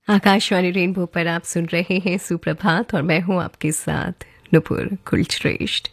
Akashvani rainbow पर आप सुन रहे हैं सुप्रभात और मैं हूं आपके साथ नुपुर कुलश्रेष्ठ।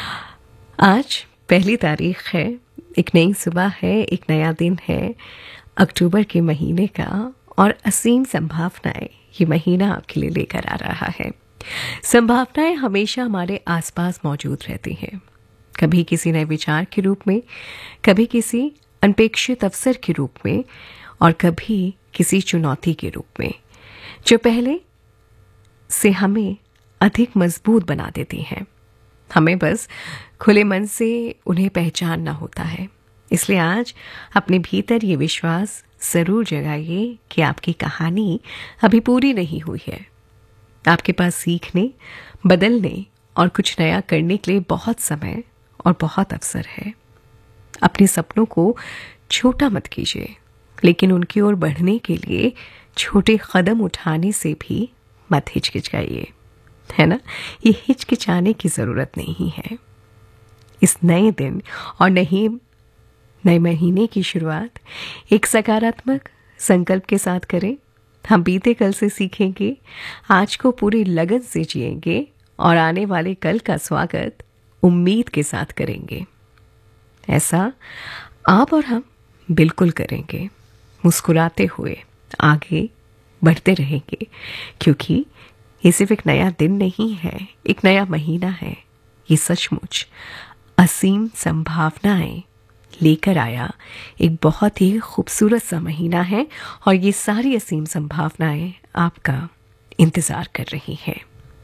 आज पहली तारीख है, एक नई सुबह है, एक नया दिन है अक्टूबर के महीने का और असीम संभावनाएं ये महीना आपके लिए लेकर आ रहा है। संभावनाएं हमेशा हमारे आसपास मौजूद रहती हैं, कभी किसी नए विचार के रूप में, कभी किसी अनपेक्षित अवसर के रूप में और कभी किसी चुनौती के रूप में, जो पहले से हमें अधिक मजबूत बना देती हैं। हमें बस खुले मन से उन्हें पहचानना होता है। इसलिए आज अपने भीतर ये विश्वास जरूर जगाइए कि आपकी कहानी अभी पूरी नहीं हुई है। आपके पास सीखने, बदलने और कुछ नया करने के लिए बहुत समय और बहुत अवसर है। अपने सपनों को छोटा मत कीजिए, लेकिन उनकी ओर बढ़ने के लिए छोटे कदम उठाने से भी मत हिचकिचाइए, है ना। ये हिचकिचाने की जरूरत नहीं है। इस नए दिन और नए महीने की शुरुआत एक सकारात्मक संकल्प के साथ करें। हम बीते कल से सीखेंगे, आज को पूरी लगन से जिएंगे और आने वाले कल का स्वागत उम्मीद के साथ करेंगे। ऐसा आप और हम बिल्कुल करेंगे, मुस्कुराते हुए आगे बढ़ते रहेंगे, क्योंकि ये सिर्फ एक नया दिन नहीं है, एक नया महीना है। ये सचमुच असीम संभावनाएं लेकर आया एक बहुत ही खूबसूरत सा महीना है और ये सारी असीम संभावनाएं आपका इंतजार कर रही हैं।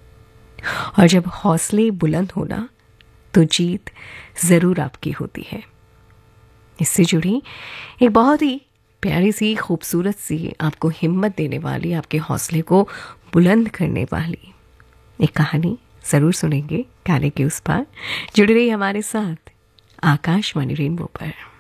और जब हौसले बुलंद होना तो जीत जरूर आपकी होती है। इससे जुड़ी एक बहुत ही प्यारी सी, खूबसूरत सी, आपको हिम्मत देने वाली, आपके हौसले को बुलंद करने वाली एक कहानी जरूर सुनेंगे गाने के उस पार। जुड़े रहिए हमारे साथ आकाशवाणी रेनबो पर।